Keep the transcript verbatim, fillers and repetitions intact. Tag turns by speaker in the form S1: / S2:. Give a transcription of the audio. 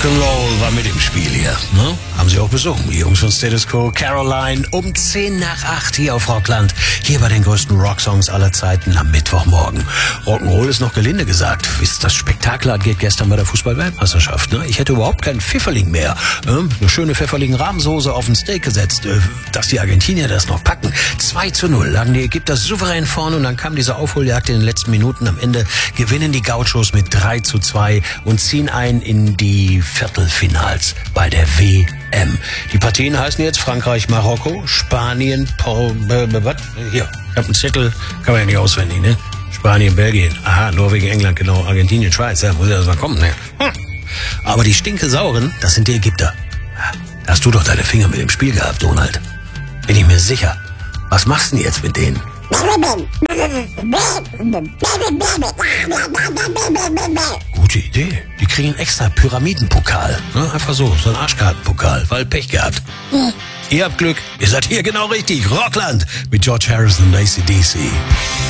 S1: Rock'n'Roll war mit im Spiel hier, ne? Haben sie auch besungen, die Jungs von Status Quo. Caroline um zehn nach acht hier auf Rockland. Hier bei den größten Rocksongs aller Zeiten am Mittwochmorgen. Rock'n'Roll ist noch gelinde gesagt. Wisst, das Spektakel geht gestern bei der Fußball-Weltmeisterschaft, ne? Ich hätte überhaupt keinen Pfifferling mehr. Ne? Eine schöne Pfifferling-Rahmsoße auf den Steak gesetzt. Dass die Argentinier das noch packen. zwei zu null lagen die Ägypter souverän vorne und dann kam diese Aufholjagd in den letzten Minuten. Am Ende gewinnen die Gauchos mit drei zu zwei und ziehen ein in die Viertelfinals bei der W M. Die Partien heißen jetzt Frankreich, Marokko, Spanien, Pol... Was? Hier, ich hab einen Zettel, kann man ja nicht auswendig, ne? Spanien, Belgien, aha, Norwegen, England, genau, Argentinien, Schweiz, ja, muss ja erstmal kommen, ne? Hm. Aber die Stinkesauren, das sind die Ägypter. Da hast du doch deine Finger mit im Spiel gehabt, Donald. Bin ich mir sicher. Was machst du denn jetzt mit denen? Gute Idee. Die kriegen einen extra Pyramidenpokal. Ne? Einfach so, so ein Arschkartenpokal, weil Pech gehabt. Hm. Ihr habt Glück, ihr seid hier genau richtig. Rockland mit George Harrison und A C D C.